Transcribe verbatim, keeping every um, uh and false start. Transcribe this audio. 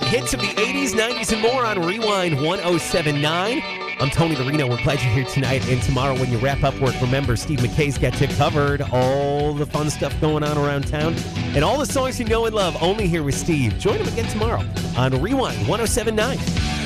hits of the eighties, nineties, and more on Rewind one oh seven point nine. I'm Tony Marino. We're glad you're here tonight and tomorrow when you wrap up work. Remember, Steve McKay's got you covered. All the fun stuff going on around town and all the songs you know and love only here with Steve. Join him again tomorrow on Rewind one oh seven point nine.